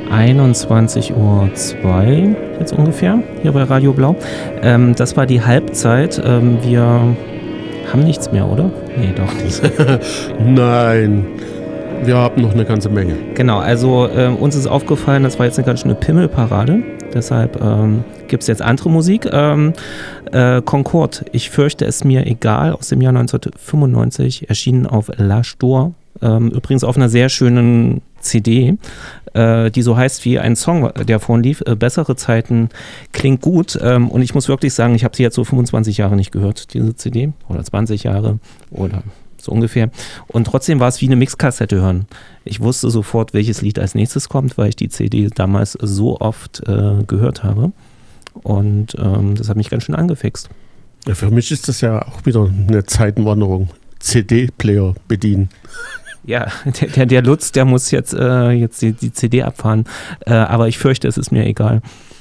21:02 Uhr jetzt ungefähr, hier bei Radio Blau. Das war die Halbzeit. Wir haben nichts mehr, oder? Nee, doch nicht. Nein, wir haben noch eine ganze Menge. Genau, also uns ist aufgefallen, das war jetzt eine ganz schöne Pimmelparade. Deshalb gibt es jetzt andere Musik. Concorde, ich fürchte es mir egal, aus dem Jahr 1995, erschienen auf L'Âge d'Or. Übrigens auf einer sehr schönen CD, die so heißt wie ein Song, der vorhin lief, Bessere Zeiten, klingt gut. Und ich muss wirklich sagen, ich habe sie jetzt so 25 Jahre nicht gehört, diese CD, oder 20 Jahre oder so ungefähr. Und trotzdem war es wie eine Mixkassette hören. Ich wusste sofort, welches Lied als nächstes kommt, weil ich die CD damals so oft gehört habe. Und das hat mich ganz schön angefixt. Ja, für mich ist das ja auch wieder eine Zeitenwanderung. CD-Player bedienen. Ja, der Lutz, der muss jetzt die CD abfahren. Aber ich fürchte, es ist mir egal.